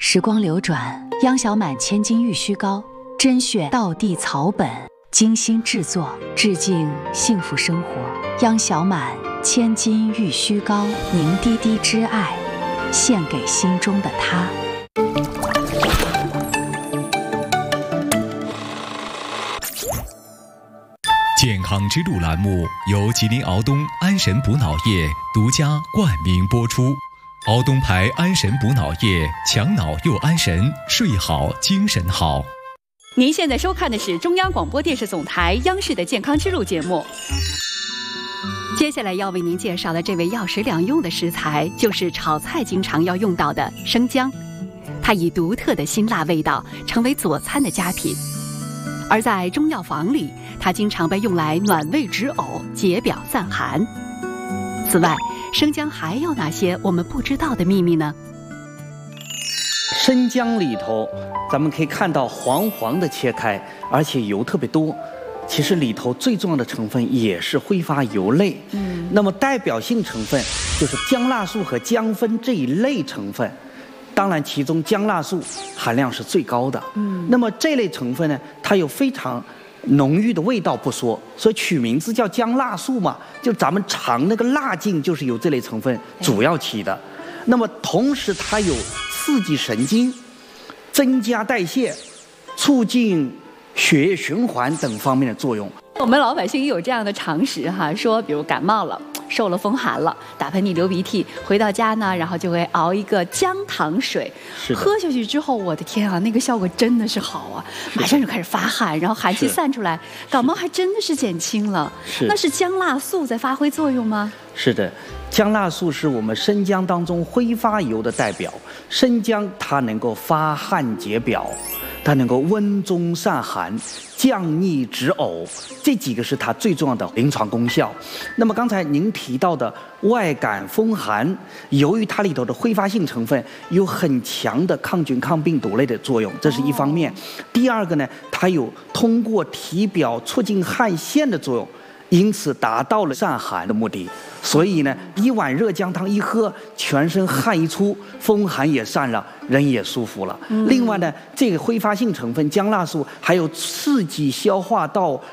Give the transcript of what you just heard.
时光流转，央小满千金玉虚膏，甄选道地草本，精心制作，致敬幸福生活。央小满千金玉虚膏，凝滴滴之爱，献给心中的他。 健康之路栏目由吉林敖东安神补脑液独家冠名播出。敖东牌安神补脑液，强脑又安神，睡好精神好。 您现在收看的是中央广播电视总台央视的健康之路节目。接下来要为您介绍的这味药食两用的食材，就是炒菜经常要用到的生姜。它以独特的辛辣味道成为佐餐的佳品，而在中药房里，它经常被用来暖胃止呕、解表散寒。此外，生姜还有哪些我们不知道的秘密呢？ 生姜里头，咱们可以看到黄黄的切开，而且油特别多。其实里头最重要的成分也是挥发油类。那么代表性成分就是姜辣素和姜酚这一类成分。当然，其中姜辣素含量是最高的。那么这类成分呢，它有非常浓郁的味道不说，所以取名字叫姜辣素嘛，就咱们尝那个辣劲就是由这类成分主要起的。那么同时它有刺激神经、增加代谢、促进血液循环等方面的作用。 我们老百姓也有这样的常识哈，说比如感冒了、受了风寒了、打喷嚏、流鼻涕，回到家呢，然后就会熬一个姜糖水，喝下去之后，我的天啊，那个效果真的是好啊，马上就开始发汗，然后寒气散出来，感冒还真的是减轻了。那是姜辣素在发挥作用吗？ 是的，姜辣素是我们生姜当中挥发油的代表。生姜它能够发汗解表，它能够温中散寒、降逆止呕，这几个是它最重要的临床功效。那么刚才您提到的外感风寒，由于它里头的挥发性成分有很强的抗菌抗病毒类的作用，这是一方面。第二个呢，它有通过体表促进汗腺的作用，因此达到了散寒的目的。所以呢，一碗热姜汤一喝，全身汗一出，风寒也散了，人也舒服了。另外呢，这个挥发性成分姜辣素还有刺激消化道、